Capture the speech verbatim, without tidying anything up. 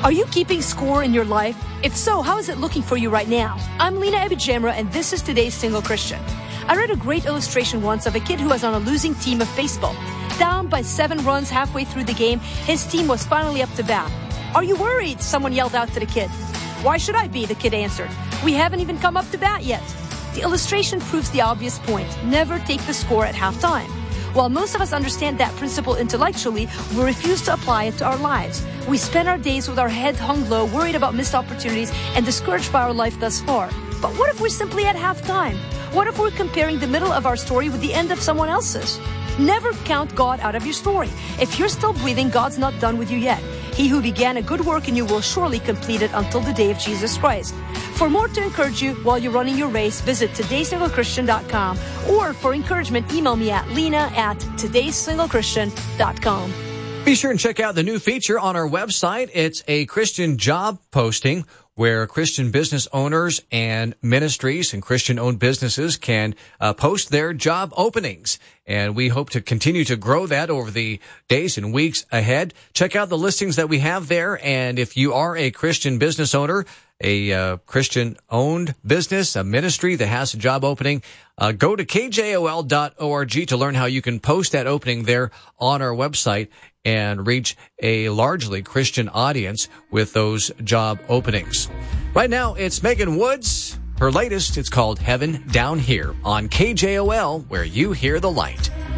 Are you keeping score in your life? If so, how is it looking for you right now? I'm Lena Abijamra, and this is Today's Single Christian. I read a great illustration once of a kid who was on a losing team of baseball. Down by seven runs halfway through the game, his team was finally up to bat. "Are you worried?" someone yelled out to the kid. "Why should I be?" the kid answered. "We haven't even come up to bat yet." The illustration proves the obvious point. Never take the score at halftime. While most of us understand that principle intellectually, we refuse to apply it to our lives. We spend our days with our head hung low, worried about missed opportunities, and discouraged by our life thus far. But what if we're simply at halftime? What if we're comparing the middle of our story with the end of someone else's? Never count God out of your story. If you're still breathing, God's not done with you yet. He who began a good work in you will surely complete it until the day of Jesus Christ. For more to encourage you while you're running your race, visit today single christian dot com, or for encouragement, email me at lena at today single christian dot com. Be sure and check out the new feature on our website. It's a Christian job posting where Christian business owners and ministries and Christian-owned businesses can uh, post their job openings. And we hope to continue to grow that over the days and weeks ahead. Check out the listings that we have there. And if you are a Christian business owner, a uh, Christian-owned business, a ministry that has a job opening, uh, go to k j o l dot org to learn how you can post that opening there on our website and reach a largely Christian audience with those job openings. Right now, it's Megan Woods. Her latest, it's called Heaven Down Here on K J O L, where you hear the light.